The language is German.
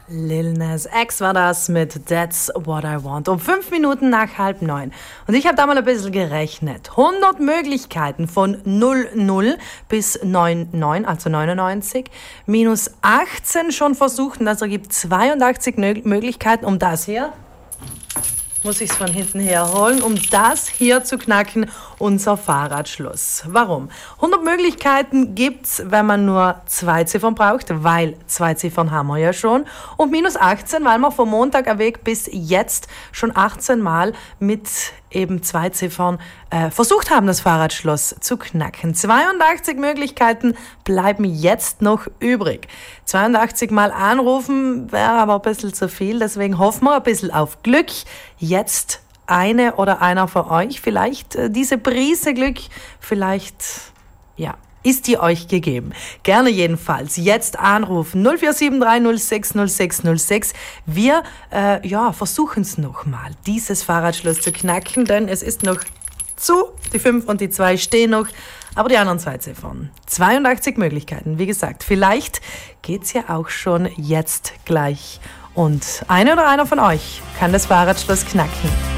Lil Nas X war das mit That's What I Want. Um 5 Minuten nach 8:30. Und ich habe da mal ein bisschen gerechnet. 100 Möglichkeiten von 00 bis 99, also 99, minus 18 schon versucht. Und das ergibt 82 Möglichkeiten, um das hier, muss ich es von hinten her holen, um das hier zu knacken, unser Fahrradschluss. Warum? 100 Möglichkeiten gibt's, wenn man nur 2 Ziffern braucht, weil 2 Ziffern haben wir ja schon. Und minus 18, weil wir vom Montag weg bis jetzt schon 18 Mal mit eben 2 Ziffern versucht haben, das Fahrradschloss zu knacken. 82 Möglichkeiten bleiben jetzt noch übrig. 82 Mal anrufen wäre aber ein bisschen zu viel, deswegen hoffen wir ein bisschen auf Glück. Jetzt eine oder einer von euch, vielleicht diese Prise Glück, vielleicht, ja, ist die euch gegeben. Gerne jedenfalls jetzt anrufen 0473 06 06. Wir versuchen es nochmal, dieses Fahrradschloss zu knacken, denn es ist noch zu, die 5 und die 2 stehen noch, aber die anderen 2 Ziffern. 82 Möglichkeiten, wie gesagt, vielleicht geht's ja auch schon jetzt gleich. Und eine oder einer von euch kann das Fahrradschloss knacken.